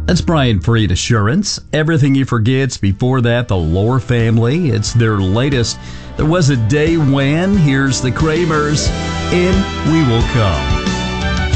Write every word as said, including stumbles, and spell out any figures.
That's Brian Freed Assurance. Everything You Forget's before that, the Lore Family. It's their latest. There Was a Day When. Here's the Kramers in We Will Come.